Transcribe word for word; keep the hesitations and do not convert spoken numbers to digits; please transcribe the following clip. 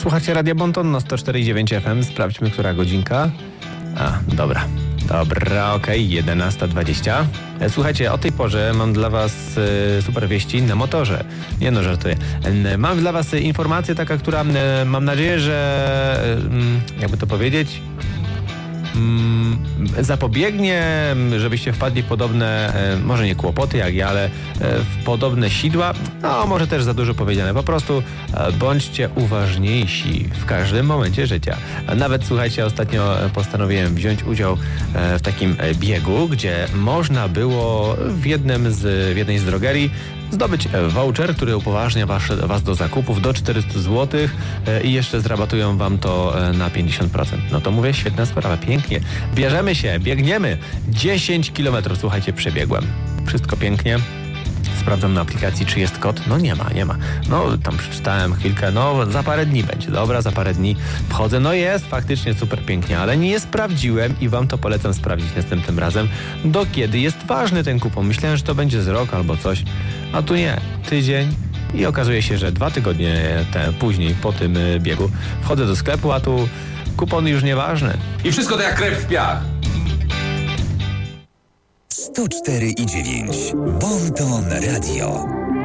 Słuchajcie Radia Bonton na sto cztery i dziewięć F M. Sprawdźmy, która godzinka. A, dobra. Dobra, okej, okay, jedenasta dwadzieścia. Słuchajcie, o tej porze mam dla was e, super wieści na motorze. Nie no, żartuję. E, mam dla was informację taka, która e, mam nadzieję, że e, jakby to powiedzieć, mm, zapobiegnie, żebyście wpadli w podobne, e, może nie kłopoty jak ja, ale e, w podobne sidła. No, może też za dużo powiedziane. Po prostu e, bądźcie uważniejsi w każdym momencie życia. A nawet, słuchajcie, ostatnio postanowiłem wziąć udział e, w takim biegu, gdzie można było w jednym z, w jednej z drogerii zdobyć voucher, który upoważnia was, was do zakupów do czterysta złotych e, i jeszcze zrabatują wam to e, na pięćdziesiąt procent. No to mówię, świetna sprawa, pięknie. Bierzemy się, biegniemy. dziesięć kilometrów, słuchajcie, przebiegłem. Wszystko pięknie. Sprawdzam na aplikacji, czy jest kod. No nie ma, nie ma. No tam przeczytałem chwilkę, no za parę dni będzie. Dobra, za parę dni wchodzę. No jest faktycznie super pięknie, ale nie sprawdziłem i wam to polecam sprawdzić następnym razem, do kiedy jest ważny ten kupon. Myślałem, że to będzie z rok albo coś, a tu nie. Tydzień i okazuje się, że dwa tygodnie te, później po tym biegu wchodzę do sklepu, a tu kupon już nieważny. I wszystko to jak krew w piach. sto cztery i dziewięć. Bonton Radio.